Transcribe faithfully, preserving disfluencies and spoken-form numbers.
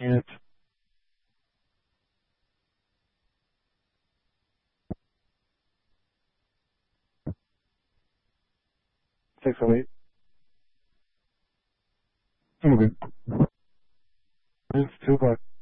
Units. six oh eight. I'm okay. It's two o'clock.